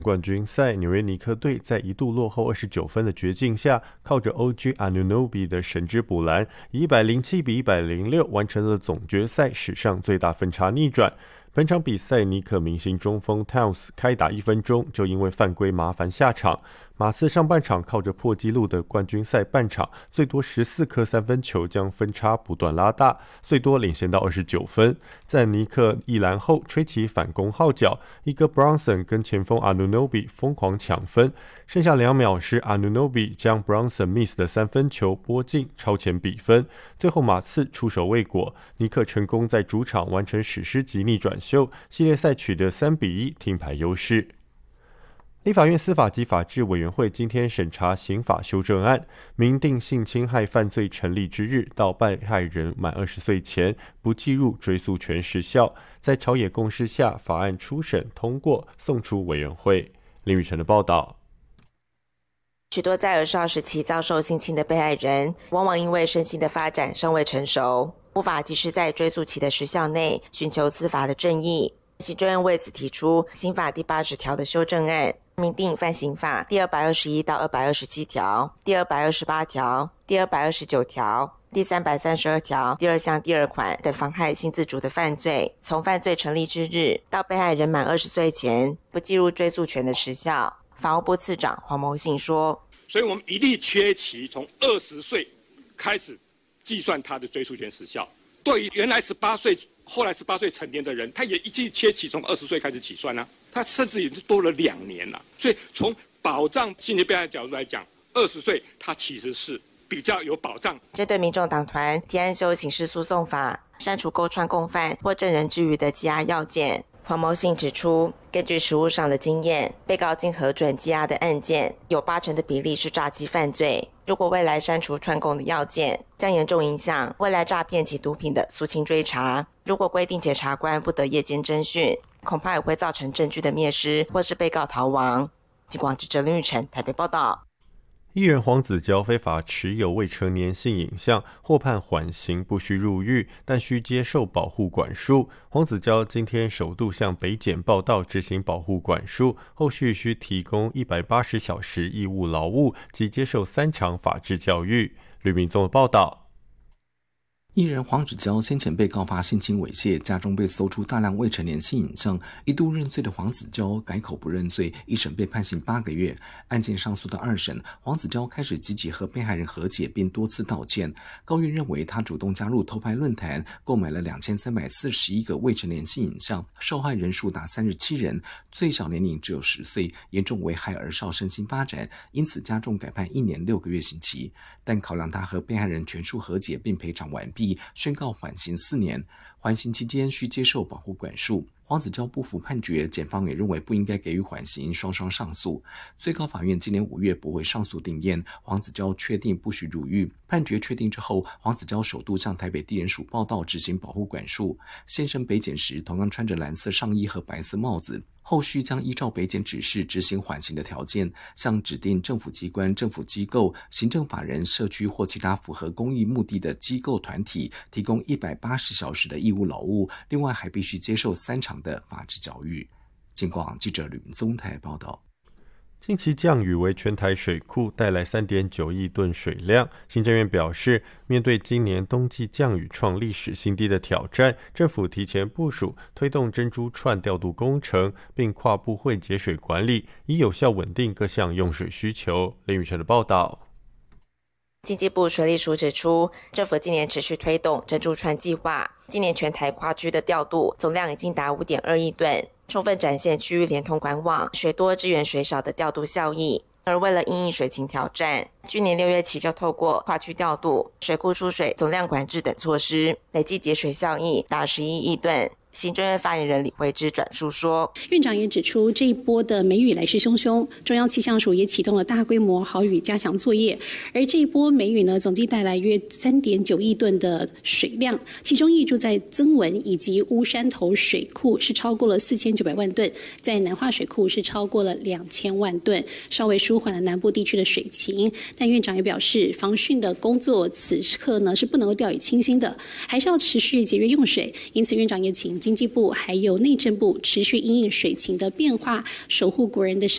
冠军赛，纽约尼克队在一度落后29分的绝境下，靠着 OG Anunoby 的神之补篮，以107比106完成了总决赛史上最大分差逆转。本场比赛，尼克明星中锋 Towns 开打1分钟就因为犯规麻烦下场。马刺上半场靠着破纪录的冠军赛半场最多14颗三分球，将分差不断拉大，最多领先到29分。在尼克一篮后吹起反攻号角，一个 Bronson 跟前锋 Anunoby 疯狂抢分，剩下2秒时 Anunoby 将 Bronson miss 的三分球拨进，超前比分。最后马刺出手未果，尼克成功在主场完成史诗级逆转秀，系列赛取得3比1听牌优势。立法院司法及法制委员会今天审查刑法修正案，明定性侵害犯罪成立之日到被害人满20岁前不计入追诉权时效。在朝野共识下，法案初审通过，送出委员会。林宇晨的报道。 许多在儿少时期遭受性侵的被害人，往往因为身心的发展尚未成熟，无法及时在追诉期的时效内寻求司法的正义。行政院为此提出刑法第80条的修正案，明定犯刑法第221到227条、第228条、第229条、第332条第2项第2款等妨害性自主的犯罪，从犯罪成立之日到被害人满20岁前不计入追诉权的时效。法务部次长黄牟信说， 所以我们一律切期从20岁开始计算他的追诉权时效。对于原来18岁后来18岁成年的人，他也一律切期从20岁开始起算啊，他甚至已经多了2年了。所以从保障性侵被害的角度来讲，20岁他其实是比较有保障。 针对民众党团提案修刑事诉讼法，删除勾串共犯或证人之余的羁押要件，黄牟信指出，根据实务上的经验，被告经核准羁押的案件有80%的比例是诈欺犯罪。如果未来删除串供的要件，将严重影响未来诈骗及毒品的肃清追查。如果规定检察官不得夜间侦讯，恐怕也会造成证据的灭失，或是被告逃亡。警广记者林宇晨台北报道。 艺人黄子佼非法持有未成年性影像，获判缓刑，不需入狱，但需接受保护管束。黄子佼今天首度向北检报到执行保护管束，后续需提供180小时义务劳务及接受3场法治教育。吕明宗的报道。 艺人黄子佼先前被告发性侵猥亵，家中被搜出大量未成年性影像，一度认罪的黄子佼改口不认罪，一审被判刑8个月。案件上诉到2审，黄子佼开始积极和被害人和解，并多次道歉。高院认为他主动加入偷拍论坛，购买了2341个未成年性影像，受害人数达37人，最小年龄只有10岁，严重危害儿少身心发展，因此加重改判1年6个月刑期。但考量他和被害人全数和解并赔偿完毕，宣告缓刑4年，缓刑期间需接受保护管束。黄子佼不服判决，检方也认为不应该给予缓刑，双双上诉。最高法院今年5月驳回上诉定谳，黄子佼确定不许入狱。判决确定之后，黄子佼首度向台北地检署报到执行保护管束。现身北检时，同样穿着蓝色上衣和白色帽子。后续将依照北检指示执行缓刑的条件，向指定政府机关、政府机构、行政法人、社区或其他符合公益目的的机构团体提供180小时的义务劳务，另外还必须接受3场的法治教育。警广记者吕明宗台报道。 近期降雨为全台水库带来 3.9 亿吨水量。行政院表示，面对今年冬季降雨创历史新低的挑战，政府提前部署推动珍珠串调度工程，并跨部会节水管理，以有效稳定各项用水需求。林宇晨的报道。 经济部水利署指出，政府今年持续推动珍珠串计划，今年全台跨区的调度总量已经达 5.2 亿吨，充分展现区域连通管网水多支援水少的调度效益。而为了因应水情挑战，去年6月起就透过跨区调度、水库出水总量管制等措施，累计节水效益达11亿吨。行政院发言人李惠芝转述说， 院长也指出，这一波的梅雨来势汹汹，中央气象署也启动了大规模豪雨加强作业，而这一波梅雨呢，总计带来约 3.9 亿吨的水量，其中挹注在曾文以及乌山头水库是超过了4900万吨，在南化水库是超过了2000万吨，稍微舒缓了南部地区的水情。但院长也表示，防汛的工作此刻呢是不能够掉以轻心的，还是要持续节约用水，因此院长也请经济部还有内政部持续因应水情的变化，守护国人的生